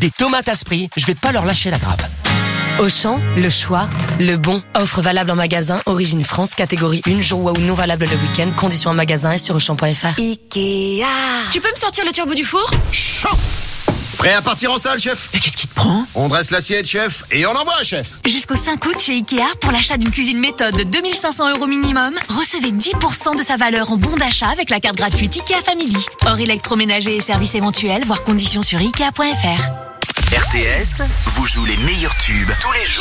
Des tomates à Spry, je vais pas leur lâcher la grappe. Auchan, le choix, le bon. Offre valable en magasin, origine France, catégorie 1, jour ou non valable le week-end. Conditions en magasin et sur Auchan.fr. Ikea. Tu peux me sortir le turbo du four? Chaud! Prêt à partir en salle, chef? Mais qu'est-ce qui te prend? On dresse l'assiette, chef, et on envoie, chef. Jusqu'au 5 août chez Ikea, pour l'achat d'une cuisine méthode de 2500 € minimum, recevez 10% de sa valeur en bon d'achat avec la carte gratuite Ikea Family. Hors électroménager et services éventuels, voir conditions sur Ikea.fr. RTS vous joue les meilleurs tubes tous les jours.